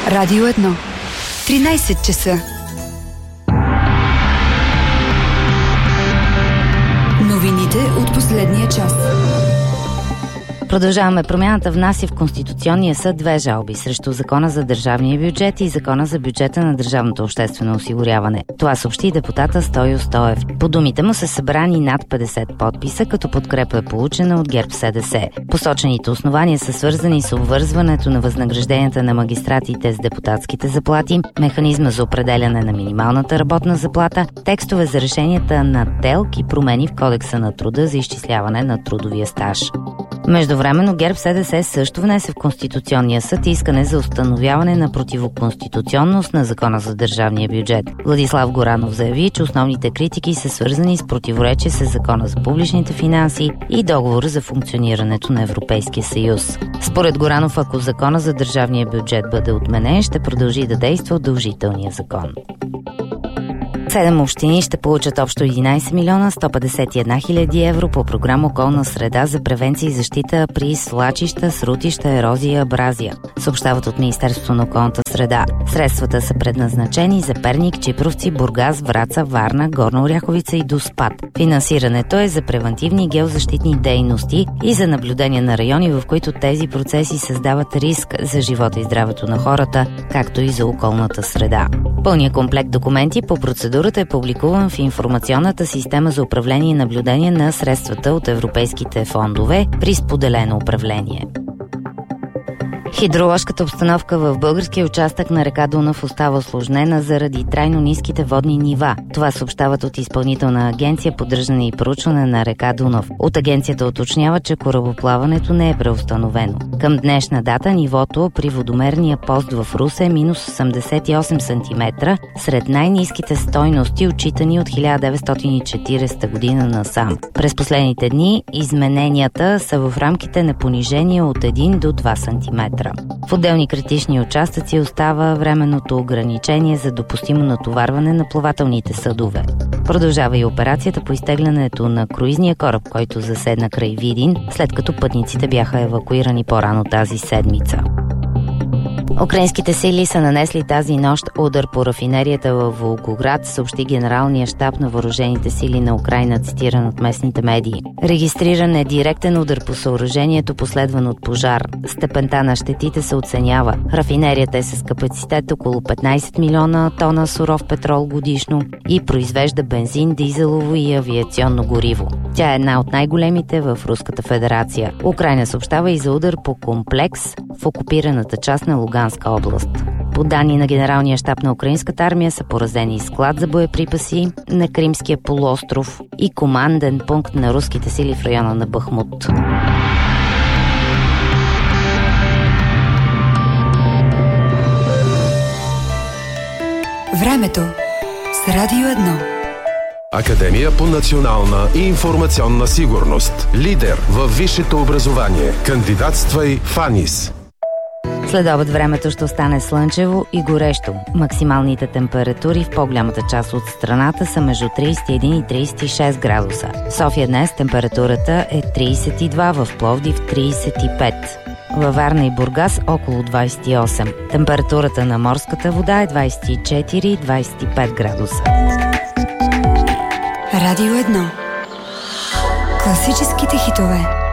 Радио 1. 13 часа. Новините от последния час. Продължаваме. Промяната внася в Конституционния съд 2 жалби срещу Закона за държавния бюджет и Закона за бюджета на държавното обществено осигуряване. Това съобщи депутата Стою Стоев. По думите му са събрани над 50 подписа, като подкрепа е получена от ГЕРБ-СДС. Посочените основания са свързани с обвързването на възнагражденията на магистратите с депутатските заплати, механизма за определяне на минималната работна заплата, текстове за решенията на ТЕЛК и промени в Кодекса на труда за изчисляване на трудовия стаж. Междувременно ГЕРБ-СДС също внесе в Конституционния съд искане за установяване на противоконституционност на Закона за държавния бюджет. Владислав Горанов заяви, че основните критики са свързани с противоречие с Закона за публичните финанси и договора за функционирането на Европейския съюз. Според Горанов, ако Закона за държавния бюджет бъде отменен, ще продължи да действа удължителния закон. 7 общини ще получат общо 11 милиона 151 хиляди евро по програма Околна среда за превенция и защита при свлачища, срутища, ерозия и абразия, съобщават от Министерството на околната среда. Средствата са предназначени за Перник, Чипровци, Бургас, Враца, Варна, Горна Оряховица и Доспат. Финансирането е за превантивни и геозащитни дейности и за наблюдение на райони, в които тези процеси създават риск за живота и здравето на хората, както и за околната среда. Пълният комплект документи по процедурата е публикуван в информационната система за управление и наблюдение на средствата от европейските фондове при споделено управление. Хидроложката обстановка в българския участък на река Дунав остава усложнена заради трайно ниските водни нива. Това съобщават от Изпълнителна агенция поддържане и проучване на река Дунав. От агенцията уточнява, че корабоплаването не е преустановено. Към днешна дата нивото при водомерния пост в Русе е минус 88 см, сред най-ниските стойности, отчитани от 1940 година насам. През последните дни измененията са в рамките на понижение от 1 до 2 см. В отделни критични участъци остава временното ограничение за допустимо натоварване на плавателните съдове. Продължава и операцията по изтеглянето на круизния кораб, който заседна край Видин, след като пътниците бяха евакуирани по-рано тази седмица. Украинските сили са нанесли тази нощ удар по рафинерията във Волгоград, съобщи Генералния щаб на въоръжените сили на Украйна, цитиран от местните медии. Регистриран е директен удар по съоръжението, последван от пожар. Степента на щетите се оценява. Рафинерията е с капацитет около 15 милиона тона суров петрол годишно и произвежда бензин, дизелово и авиационно гориво. Тя е една от най-големите в Руската федерация. Украйна съобщава и за удар по комплекс в окупираната част на Луганска област. По данни на Генералния щаб на украинската армия са поразени склад за боеприпаси на Кримския полуостров и команден пункт на руските сили в района на Бахмут. Времето с Радио 1. Академия по национална и информационна сигурност. Лидер във висшето образование. Кандидатствай в АНИС. Следобед времето ще остане слънчево и горещо. Максималните температури в по-голямата част от страната са между 31 и 36 градуса. В София днес температурата е 32, в Пловдив 35. Във Варна и Бургас около 28. Температурата на морската вода е 24-25 градуса. Радио 1. Класическите хитове.